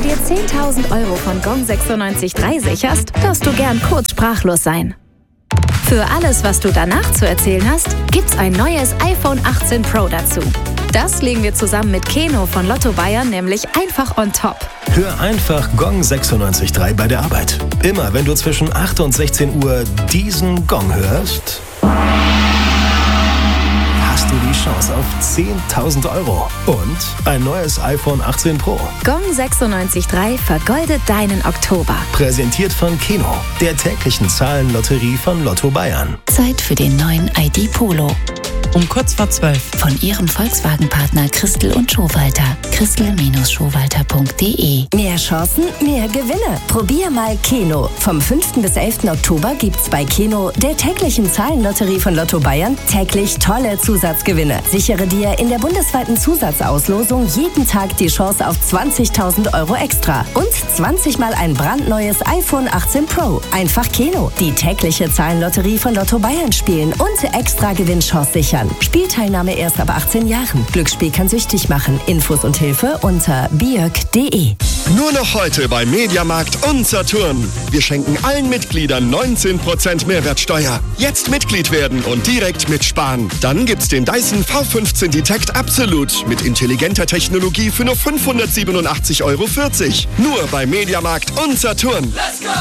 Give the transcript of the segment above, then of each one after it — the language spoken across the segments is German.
dir 10.000 € von Gong 96.3 sicherst, darfst du gern kurz sprachlos sein. Für alles, was du danach zu erzählen hast, gibt's ein neues iPhone 18 Pro dazu. Das legen wir zusammen mit Keno von Lotto Bayern nämlich einfach on top. Hör einfach Gong 96.3 bei der Arbeit. Immer wenn du zwischen 8 und 16 Uhr diesen Gong hörst, hast du die Chance auf 10.000 € und ein neues iPhone 18 Pro. Gong 96.3 vergoldet deinen Oktober. Präsentiert von Keno, der täglichen Zahlenlotterie von Lotto Bayern. Zeit für den neuen ID Polo. Um kurz vor 12. Von ihrem Volkswagen-Partner Christel und Schowalter. Christel-Schowalter.de. Mehr Chancen, mehr Gewinne. Probier mal Keno. Vom 5. bis 11. Oktober gibt's bei Keno, der täglichen Zahlenlotterie von Lotto Bayern, täglich tolle Zusatzgewinne. Sichere dir in der bundesweiten Zusatzauslosung jeden Tag die Chance auf 20.000 € extra. Und 20 Mal ein brandneues iPhone 18 Pro. Einfach Keno. Die tägliche Zahlenlotterie von Lotto Bayern spielen und extra Gewinnchance sichern. Spielteilnahme erst ab 18 Jahren. Glücksspiel kann süchtig machen. Infos und Hilfe unter biök.de. Nur noch heute bei Mediamarkt und Saturn. Wir schenken allen Mitgliedern 19% Mehrwertsteuer. Jetzt Mitglied werden und direkt mitsparen. Dann gibt's den Dyson V15 Detect Absolute mit intelligenter Technologie für nur 587,40 €. Nur bei Mediamarkt und Saturn. Let's go!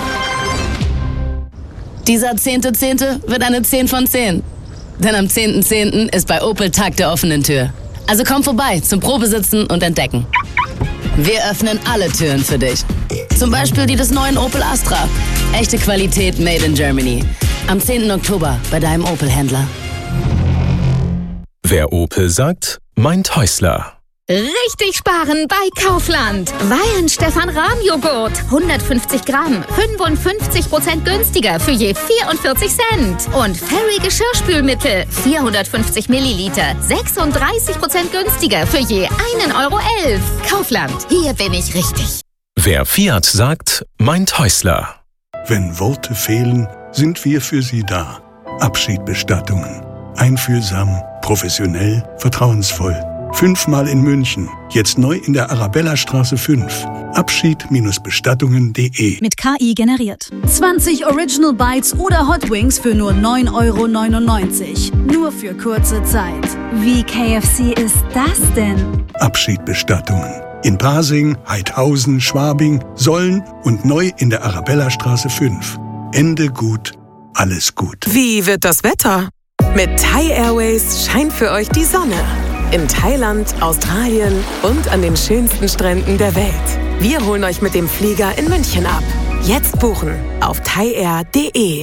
Dieser 10.10. wird eine 10 von 10. Denn am 10.10. ist bei Opel Tag der offenen Tür. Also komm vorbei zum Probesitzen und Entdecken. Wir öffnen alle Türen für dich. Zum Beispiel die des neuen Opel Astra. Echte Qualität made in Germany. Am 10. Oktober bei deinem Opel-Händler. Wer Opel sagt, meint Häusler. Richtig sparen bei Kaufland. Weyen Stefan Rahm Joghurt. 150 Gramm. 55% günstiger für je 44 Cent. Und Fairy Geschirrspülmittel. 450 Milliliter. 36% günstiger für je 1,11 €. Kaufland. Hier bin ich richtig. Wer Fiat sagt, meint Häusler. Wenn Worte fehlen, sind wir für Sie da. Abschiedbestattungen. Einfühlsam, professionell, vertrauensvoll. 5-mal in München. Jetzt neu in der Arabellastraße 5. Abschied-bestattungen.de. Mit KI generiert. 20 Original Bites oder Hot Wings für nur 9,99 €. Nur für kurze Zeit. Wie KFC ist das denn? Abschiedbestattungen. In Pasing, Heidhausen, Schwabing, Solln und neu in der Arabellastraße 5. Ende gut, alles gut. Wie wird das Wetter? Mit Thai Airways scheint für euch die Sonne. In Thailand, Australien und an den schönsten Stränden der Welt. Wir holen euch mit dem Flieger in München ab. Jetzt buchen auf thaiair.de.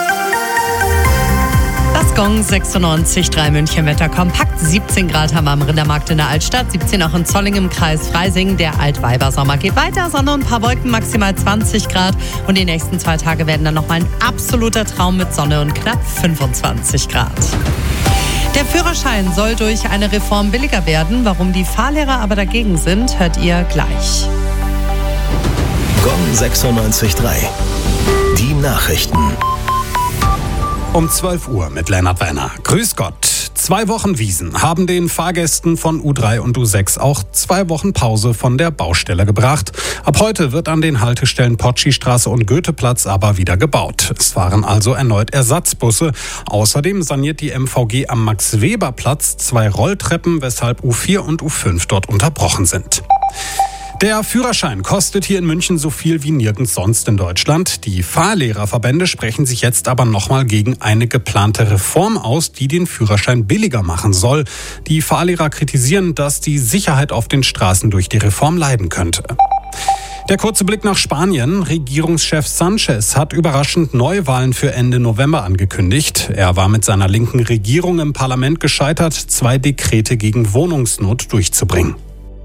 Das Gong 96.3 München Wetter kompakt. 17 Grad haben wir am Rindermarkt in der Altstadt, 17 auch in Zolling im Kreis Freising. Der Altweibersommer geht weiter, Sonne und ein paar Wolken, maximal 20 Grad. Und die nächsten 2 Tage werden dann nochmal ein absoluter Traum mit Sonne und knapp 25 Grad. Der Führerschein soll durch eine Reform billiger werden. Warum die Fahrlehrer aber dagegen sind, hört ihr gleich. Gong 96.3. Die Nachrichten. Um 12 Uhr mit Lennart Werner. Grüß Gott. 2 Wochen Wiesn haben den Fahrgästen von U3 und U6 auch 2 Wochen Pause von der Baustelle gebracht. Ab heute wird an den Haltestellen Potschi-Straße und Goetheplatz aber wieder gebaut. Es fahren also erneut Ersatzbusse. Außerdem saniert die MVG am Max-Weber-Platz 2 Rolltreppen, weshalb U4 und U5 dort unterbrochen sind. Der Führerschein kostet hier in München so viel wie nirgends sonst in Deutschland. Die Fahrlehrerverbände sprechen sich jetzt aber nochmal gegen eine geplante Reform aus, die den Führerschein billiger machen soll. Die Fahrlehrer kritisieren, dass die Sicherheit auf den Straßen durch die Reform leiden könnte. Der kurze Blick nach Spanien. Regierungschef Sanchez hat überraschend Neuwahlen für Ende November angekündigt. Er war mit seiner linken Regierung im Parlament gescheitert, 2 Dekrete gegen Wohnungsnot durchzubringen.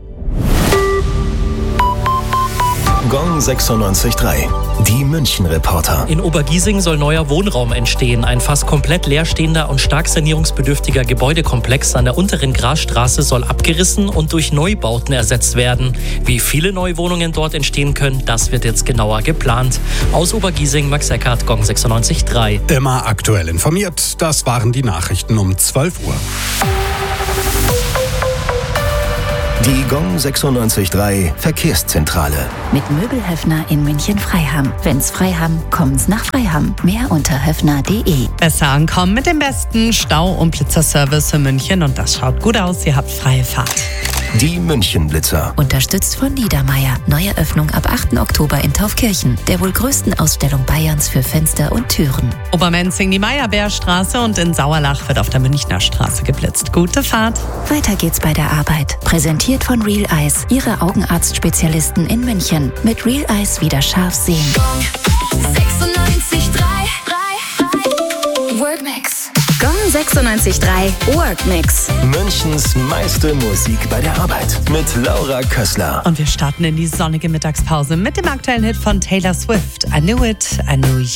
Gong 96.3. Die München-Reporter. In Obergiesing soll neuer Wohnraum entstehen. Ein fast komplett leerstehender und stark sanierungsbedürftiger Gebäudekomplex an der unteren Grasstraße soll abgerissen und durch Neubauten ersetzt werden. Wie viele neue Wohnungen dort entstehen können, das wird jetzt genauer geplant. Aus Obergiesing, Max Eckhardt, Gong 96.3. Immer aktuell informiert. Das waren die Nachrichten um 12 Uhr. Die Gong 96.3 Verkehrszentrale. Mit Möbelhöfner in München-Freiham. Wenn's Freiham, kommt's nach Freiham. Mehr unter höfner.de. Besser ankommen mit dem besten Stau- und Blitzerservice für München und das schaut gut aus. Ihr habt freie Fahrt. Die München-Blitzer. Unterstützt von Niedermeyer. Neue Öffnung ab 8. Oktober in Taufkirchen. Der wohl größten Ausstellung Bayerns für Fenster und Türen. Obermenzing die Meyerbeerstraße und in Sauerlach wird auf der Münchner Straße geblitzt. Gute Fahrt. Weiter geht's bei der Arbeit. Präsentiert von Real Eyes, Ihre Augenarztspezialisten in München. Mit Real Eyes wieder scharf sehen. 96.3 Workmix. Gong 96.3 Workmix. Münchens meiste Musik bei der Arbeit. Mit Laura Kössler. Und wir starten in die sonnige Mittagspause mit dem aktuellen Hit von Taylor Swift. I Knew It, I Knew You.